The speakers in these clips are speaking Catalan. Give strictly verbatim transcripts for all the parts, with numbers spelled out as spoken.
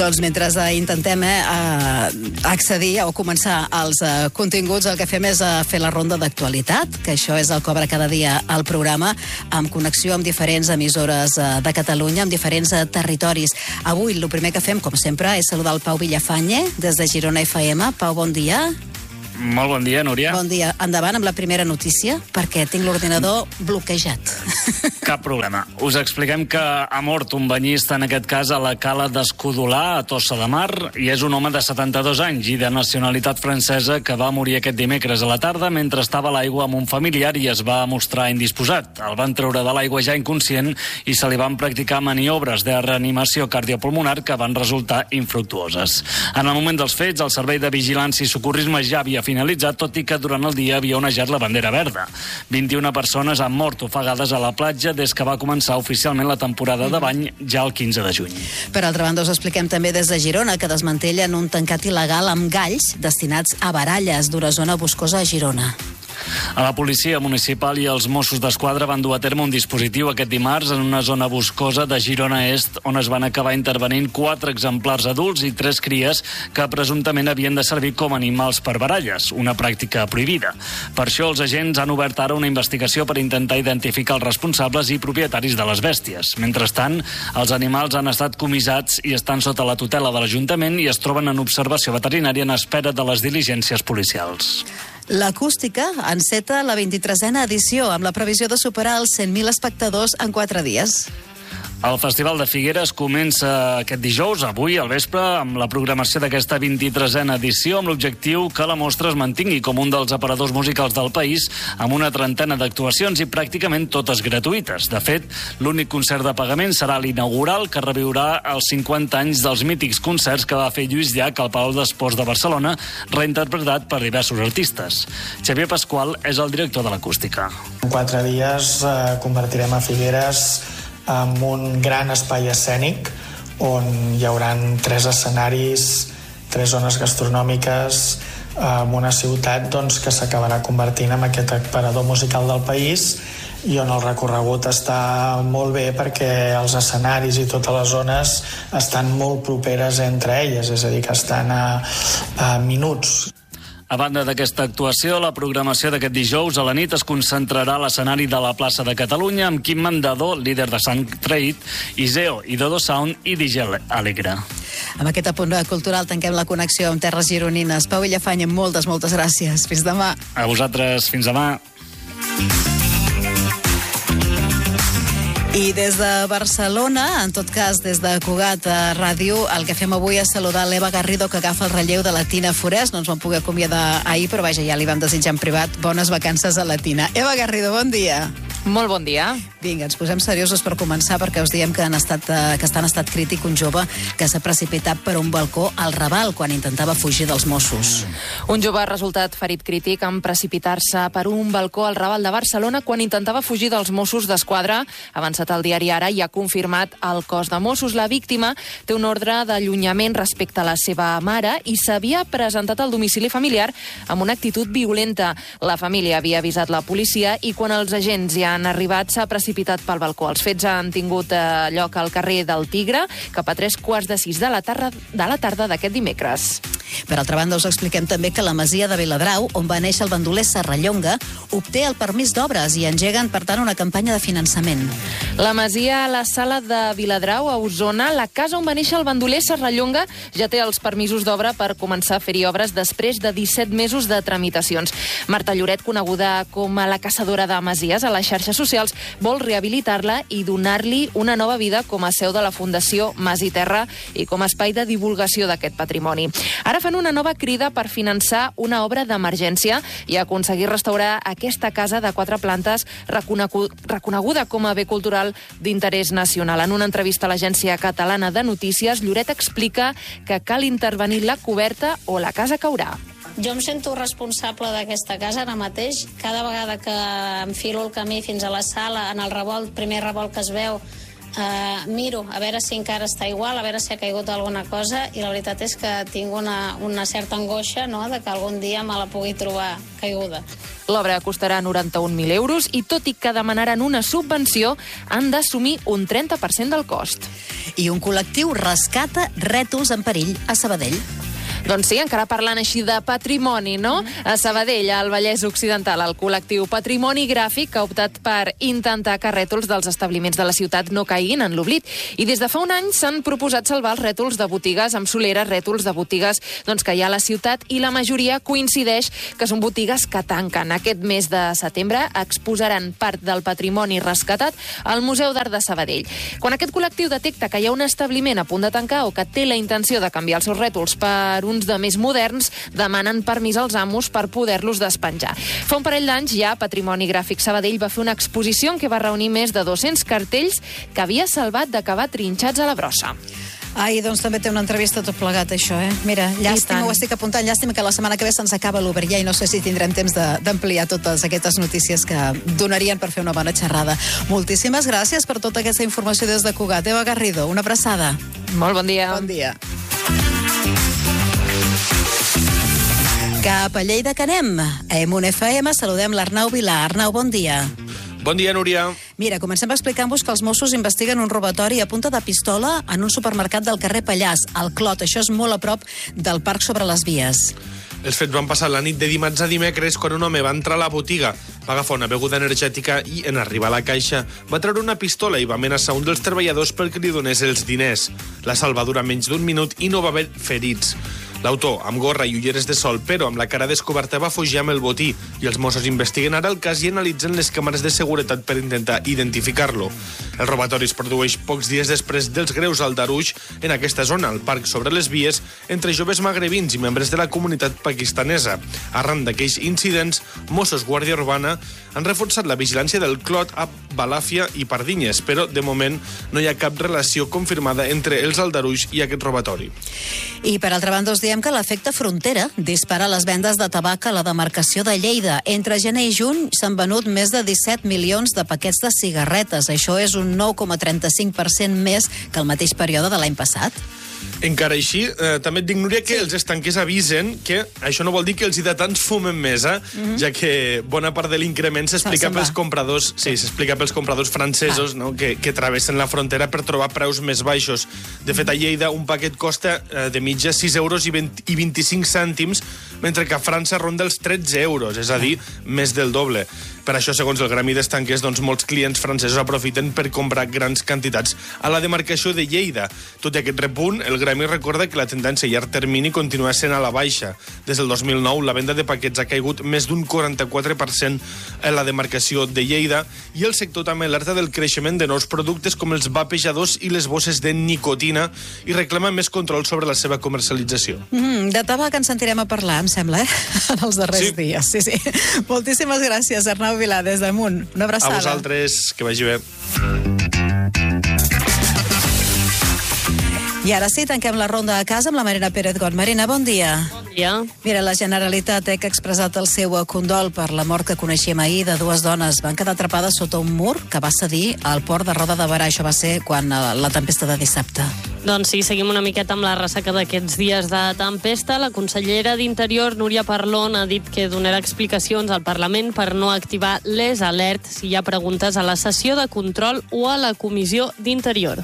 Doncs mentre eh, intentem eh, accedir o començar els eh, continguts, el que fem és eh, fer la ronda d'actualitat, que això és el que obre cada dia al programa, amb connexió amb diferents emissores eh, de Catalunya, amb diferents eh, territoris. Avui el primer que fem, com sempre, és saludar el Pau Villafañe, des de Girona F M. Pau, bon dia. Molt bon dia, Núria. Bon dia. Endavant amb la primera notícia, perquè tinc l'ordinador bloquejat. Cap problema. Us expliquem que ha mort un banyista, en aquest cas a la cala d'Escudolà, a Tossa de Mar, i és un home de setanta-dos anys i de nacionalitat francesa que va morir aquest dimecres a la tarda mentre estava a l'aigua amb un familiar i es va mostrar indisposat. El van treure de l'aigua ja inconscient i se li van practicar maniobres de reanimació cardiopulmonar que van resultar infructuoses. En el moment dels fets, el Servei de Vigilància i Socorrisme ja havia finalitzat, tot i que durant el dia havia onejat la bandera verda. vint-i-una persones han mort ofegades a la platja des que va començar oficialment la temporada de bany ja el quinze de juny. Per altra banda, us expliquem també des de Girona que desmantellen un tancat il·legal amb galls destinats a baralles d'una zona boscosa a Girona. A la policia municipal i els Mossos d'Esquadra van dur a terme un dispositiu aquest dimarts en una zona boscosa de Girona Est, on es van acabar intervenint quatre exemplars adults i tres cries que presumptament havien de servir com a animals per baralles, una pràctica prohibida. Per això els agents han obert ara una investigació per intentar identificar els responsables i propietaris de les bèsties. Mentrestant, els animals han estat comissats i estan sota la tutela de l'Ajuntament i es troben en observació veterinària en espera de les diligències policials. L'Acústica enceta la vint-i-tresena edició amb la previsió de superar els cent mil espectadors en quatre dies. El Festival de Figueres comença aquest dijous, avui, al vespre, amb la programació d'aquesta vint-i-tresena edició, amb l'objectiu que la mostra es mantingui com un dels aparadors musicals del país, amb una trentena d'actuacions i pràcticament totes gratuïtes. De fet, l'únic concert de pagament serà l'inaugural, que reviurà els cinquanta anys dels mítics concerts que va fer Lluís Llach al Palau d'Esports de Barcelona, reinterpretat per diversos artistes. Xavier Pasqual és el director de l'Acústica. En quatre dies eh, convertirem a Figueres en un gran espai escènic on hi haurà tres escenaris, tres zones gastronòmiques, en una ciutat doncs, que s'acabarà convertint en aquest aparador musical del país i on el recorregut està molt bé perquè els escenaris i totes les zones estan molt properes entre elles, és a dir, que estan a, a minuts. A banda d'aquesta actuació, la programació d'aquest dijous a la nit es concentrarà a l'escenari de la plaça de Catalunya amb Quim Mandador, líder de Sant Trade, Iseo i Dodo Sound i D J Alegre. Amb aquest apunt cultural tanquem la connexió amb terres gironines. Pau Villafañe, moltes, moltes gràcies. Fins demà. A vosaltres, fins demà. I des de Barcelona, en tot cas des de Cugat Ràdio, el que fem avui és saludar l'Eva Garrido, que agafa el relleu de la Tina Forès. No ens vam poder acomiadar ahir, però vaja, ja li vam desitjar en privat bones vacances a la Tina. Eva Garrido, bon dia. Molt bon dia. Vinga, ens posem seriosos per començar, perquè us diem que, han estat, que està en estat crític un jove que s'ha precipitat per un balcó al Raval quan intentava fugir dels Mossos. Un jove ha resultat ferit crític en precipitar-se per un balcó al Raval de Barcelona quan intentava fugir dels Mossos d'Esquadra. Ha avançat el diari Ara i ha confirmat el cos de Mossos. La víctima té un ordre d'allunyament respecte a la seva mare i s'havia presentat al domicili familiar amb una actitud violenta. La família havia avisat la policia i quan els agents ja han arribat s'ha precipitat pel balcó. Els fets han tingut eh, lloc al carrer del Tigre cap a tres quarts de sis de la tarda de la tarda d'aquest dimecres. Per altra banda, us expliquem també que la masia de Viladrau, on va néixer el bandoler Serrallonga, obté el permís d'obres i engeguen, per tant, una campanya de finançament. La masia a la Sala de Viladrau, a Osona, la casa on va néixer el bandoler Serrallonga, ja té els permisos d'obra per començar a fer-hi obres després de disset mesos de tramitacions. Marta Lloret, coneguda com a la caçadora de masies a les xarxes socials, vol rehabilitar-la i donar-li una nova vida com a seu de la Fundació Mas i Terra i com a espai de divulgació d'aquest patrimoni. Ara fan una nova crida per finançar una obra d'emergència i aconseguir restaurar aquesta casa de quatre plantes reconeguda com a bé cultural d'interès nacional. En una entrevista a l'Agència Catalana de Notícies, Lloret explica que cal intervenir la coberta o la casa caurà. Jo em sento responsable d'aquesta casa ara mateix. Cada vegada que enfilo el camí fins a la sala, en el revolt, primer revolt que es veu, Uh, miro a veure si encara està igual, a veure si ha caigut alguna cosa, i la veritat és que tinc una, una certa angoixa, no?, de que algun dia me la pugui trobar caiguda. L'obra costarà noranta-un mil euros i, tot i que demanaran una subvenció, han d'assumir un trenta per cent del cost. I un col·lectiu rescata rètols en perill a Sabadell. Doncs sí, encara parlant així de patrimoni, no? A Sabadell, al Vallès Occidental, el col·lectiu Patrimoni Gràfic ha optat per intentar que rètols dels establiments de la ciutat no caiguin en l'oblit. I des de fa un any s'han proposat salvar els rètols de botigues amb solera, rètols de botigues doncs, que hi ha a la ciutat, i la majoria coincideix que són botigues que tanquen. Aquest mes de setembre exposaran part del patrimoni rescatat al Museu d'Art de Sabadell. Quan aquest col·lectiu detecta que hi ha un establiment a punt de tancar o que té la intenció de canviar els seus rètols per uns de més moderns, demanen permís als amos per poder-los despenjar. Fa un parell d'anys ja Patrimoni Gràfic Sabadell va fer una exposició en què va reunir més de dos-cents cartells que havia salvat d'acabar trinxats a la brossa. Ai, doncs també té una entrevista tot plegat, això, eh? Mira, llàstima, ho estic apuntant, llàstima que la setmana que ve se'ns acaba l'Uber ja i no sé si tindrem temps d'ampliar totes aquestes notícies que donarien per fer una bona xerrada. Moltíssimes gràcies per tota aquesta informació des de Cugat. Eva Garrido, una abraçada. Molt bon dia. Bon dia. Cap a Lleida que anem. A Emun F M saludem l'Arnau Vilà. Arnau, bon dia. Bon dia, Núria. Mira, comencem explicant-vos que els Mossos investiguen un robatori a punta de pistola en un supermercat del carrer Pallars, al Clot. Això és molt a prop del Parc sobre les Vies. Els fets van passar la nit de dimarts a dimecres quan un home va entrar a la botiga, va agafar una beguda energètica i, en arribar a la caixa, va treure una pistola i va amenaçar un dels treballadors perquè li donés els diners. La salva dura menys d'un minut i no va haver ferits. L'autor, amb gorra i ulleres de sol, però amb la cara descoberta, va fugir amb el botí i els Mossos investiguen ara el cas i analitzen les càmeres de seguretat per intentar identificar-lo. El robatori es produeix pocs dies després dels greus aldarulls en aquesta zona, al Parc sobre les Vies, entre joves magrebins i membres de la comunitat pakistanesa. Arran d'aquells incidents, Mossos Guàrdia Urbana han reforçat la vigilància del Clot a Balàfia i Pardinyes, però de moment no hi ha cap relació confirmada entre els aldarulls i aquest robatori. I per altra banda us diem que l'efecte frontera dispara les vendes de tabac a la demarcació de Lleida. Entre gener i juny s'han venut més de disset milions de paquets de cigarretes. Això és un nou coma trenta-cinc per cent més que el mateix període de l'any passat. Encara així, eh, també et dic, Núria, que sí. Els estanquers avisen que això no vol dir que els hidatants fumen més, eh? Mm-hmm. Ja que bona part de l'increment s'explica pels compradors, sí, s'explica pels compradors francesos, ah. no? que, que travessen la frontera per trobar preus més baixos. De fet, a Lleida un paquet costa eh, de mitja sis euros i, vint, i vint-i-cinc cèntims, mentre que a França ronda els tretze euros, és a dir, ah. més del doble. Per això, segons el gremi d'estanquers, doncs, molts clients francesos aprofiten per comprar grans quantitats a la demarcació de Lleida. Tot i aquest repunt, el gremi recorda que la tendència a llarg termini continua sent a la baixa. Des del dos mil nou, la venda de paquets ha caigut més d'un quaranta-quatre per cent a la demarcació de Lleida i el sector també alerta del creixement de nous productes com els vapejadors i les bosses de nicotina i reclama més control sobre la seva comercialització. Mm, de tabac ens sentirem a parlar, em sembla, eh? En els darrers sí. dies. Sí, sí. Moltíssimes gràcies, Arnau Vilà, des d'Amunt. Una abraçada. A vosaltres, que vagi bé. I ara sí, tanquem la ronda a casa amb la Marina Pérez-Got. Marina, bon dia. Bon dia. Mira, la Generalitat eh, que ha expressat el seu condol per la mort que coneixíem ahir de dues dones. Van quedar atrapades sota un mur que va cedir al port de Roda de Berà. Això va ser quan eh, la tempesta de dissabte. Doncs sí, seguim una miqueta amb la ressaca d'aquests dies de tempesta. La consellera d'Interior, Núria Parlon, ha dit que donarà explicacions al Parlament per no activar les alerts si hi ha preguntes a la sessió de control o a la Comissió d'Interior.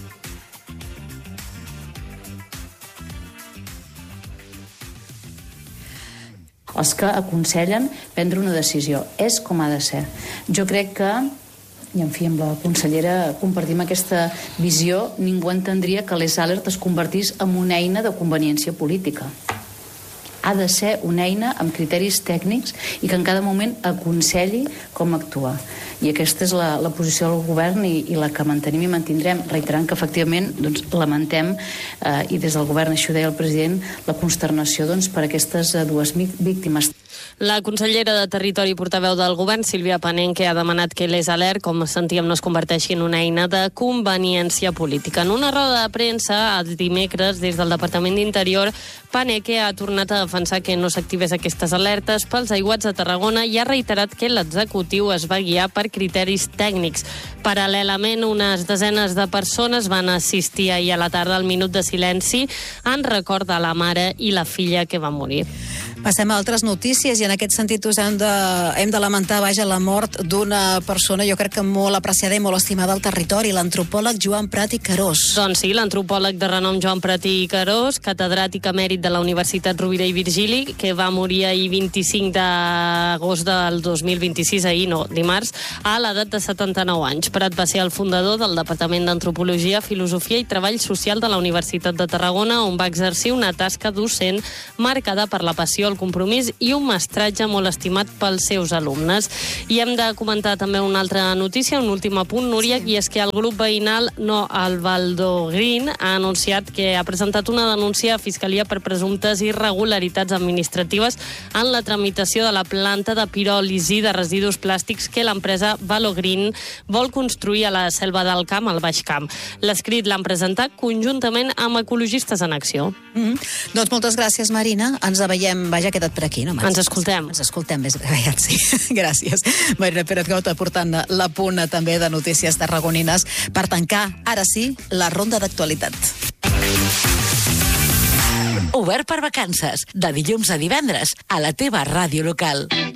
Els que aconsellen prendre una decisió. És com ha de ser. Jo crec que, i en fi, amb la consellera compartim aquesta visió, ningú entendria que les alertes es convertís en una eina de conveniència política. Ha de ser una eina amb criteris tècnics i que en cada moment aconselli com actuar. I aquesta és la, la posició del govern i, i la que mantenim i mantindrem, reiterant que efectivament doncs, lamentem, eh, i des del govern, això ho deia el president, la consternació doncs, per aquestes dues víctimes. La consellera de Territori i portaveu del govern, Sílvia Panénque, ha demanat que l'Es Alert, com sentíem, no es converteixi en una eina de conveniència política. En una roda de premsa, el dimecres, des del Departament d'Interior, Panénque ha tornat a defensar que no s'activés aquestes alertes pels aiguats de Tarragona i ha reiterat que l'executiu es va guiar per criteris tècnics. Paral·lelament, unes desenes de persones van assistir ahir a la tarda al minut de silenci en record de la mare i la filla que van morir. Passem a altres notícies i en aquest sentit us hem de, hem de lamentar vaja, la mort d'una persona, jo crec que molt apreciada i molt estimada al territori, l'antropòleg Joan Prat i Querós. Doncs sí, l'antropòleg de renom Joan Prat i Querós, catedràtic emèrit de la Universitat Rovira i Virgili, que va morir ahir vint-i-cinc d'agost del dos mil vint-i-sis, ahir no, dimarts, a l'edat de setanta-nou anys. Prat va ser el fundador del Departament d'Antropologia, Filosofia i Treball Social de la Universitat de Tarragona, on va exercir una tasca docent marcada per la passió, el compromís i un mestratge molt estimat pels seus alumnes. I hem de comentar també una altra notícia, un últim apunt, Núria, i és que el grup veïnal No al Baldo Green ha anunciat que ha presentat una denúncia a Fiscalia per presumptes irregularitats administratives en la tramitació de la planta de piròlisi de residus plàstics que l'empresa Valogreen vol construir a la Selva del Camp, al Baix Camp. L'escrit l'han presentat conjuntament amb Ecologistes en Acció. Mm-hmm. Doncs moltes gràcies, Marina. Ens veiem, vaja, ha quedat per aquí, no? Ens escoltem. Ens escoltem més aviat, sí. Gràcies. Marina Pérez-Gaut aportant l'apunt també de notícies tarragonines per tancar, ara sí, la ronda d'actualitat. Obert per vacances, de dilluns a divendres, a la teva ràdio local.